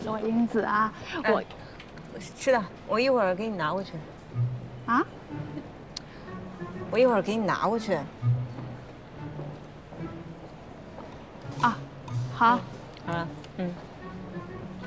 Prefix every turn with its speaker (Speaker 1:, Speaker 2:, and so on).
Speaker 1: 罗英子啊，我
Speaker 2: 是的，我一会儿给你拿过去。
Speaker 1: 啊
Speaker 2: 我一会儿给你拿过去。
Speaker 1: 啊，好，
Speaker 2: 好了，嗯。